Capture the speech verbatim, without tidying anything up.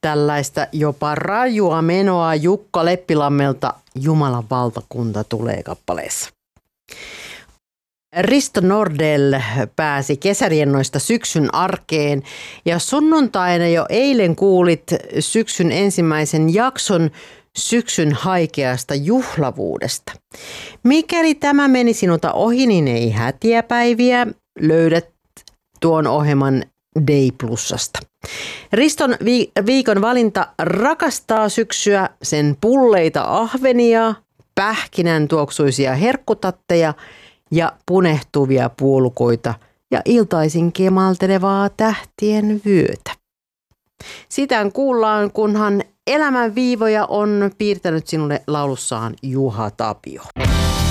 tällaista jopa rajua menoa Jukka Leppilammelta Jumalan valtakunta tulee -kappaleessa. Risto Nordell pääsi kesäriennoista syksyn arkeen ja sunnuntaina jo eilen kuulit syksyn ensimmäisen jakson syksyn haikeasta juhlavuudesta. Mikäli tämä meni sinulta ohi, niin ei hätiäpäiviä, löydät tuon ohjelman Day Plusasta. Riston vi- viikon valinta rakastaa syksyä, sen pulleita ahvenia, pähkinän tuoksuisia herkkutatteja ja punehtuvia puolukoita ja iltaisin kemaltelevaa tähtien vyötä. Sitä kuullaan, kunhan elämän viivoja on piirtänyt sinulle laulussaan Juha Tapio.